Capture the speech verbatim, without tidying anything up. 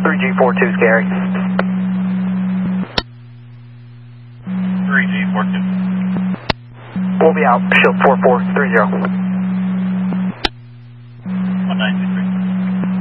three G four two is Gary. three G four two. We'll be out, shield four four three zero.